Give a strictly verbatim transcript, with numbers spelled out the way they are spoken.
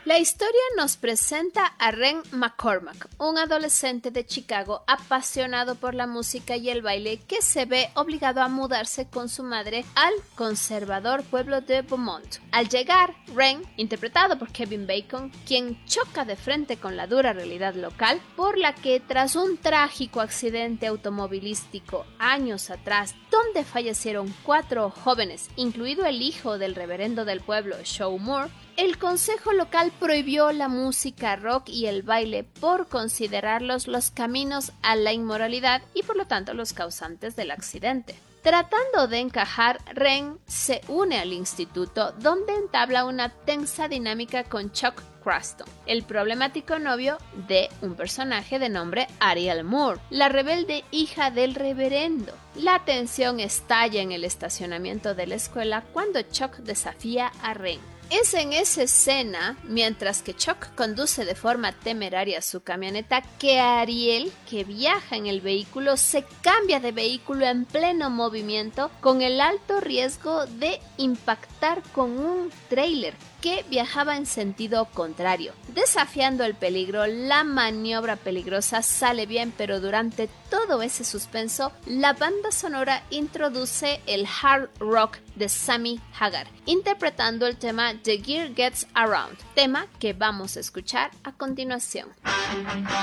La historia nos presenta a Ren McCormack, un adolescente de Chicago apasionado por la música y el baile que se ve obligado a mudarse con su madre al conservador pueblo de Beaumont. Al llegar, Ren, interpretado por Kevin Bacon, quien choca de frente con la dura realidad local, por la que tras un trágico accidente automovilístico años atrás, donde fallecieron cuatro jóvenes, incluido el hijo del reverendo del pueblo, Shaw Moore, el consejo local prohibió la música rock y el baile por considerarlos los caminos a la inmoralidad y por lo tanto los causantes del accidente. Tratando de encajar, Ren se une al instituto donde entabla una tensa dinámica con Chuck Craston, el problemático novio de un personaje de nombre Ariel Moore, la rebelde hija del reverendo. La tensión estalla en el estacionamiento de la escuela cuando Chuck desafía a Ren. Es en esa escena, mientras que Chuck conduce de forma temeraria su camioneta, que Ariel, que viaja en el vehículo, se cambia de vehículo en pleno movimiento con el alto riesgo de impactar con un tráiler que viajaba en sentido contrario. Desafiando el peligro, la maniobra peligrosa sale bien, pero durante todo ese suspenso, la banda sonora introduce el hard rock de Sammy Hagar, interpretando el tema The Gear Gets Around, tema que vamos a escuchar a continuación.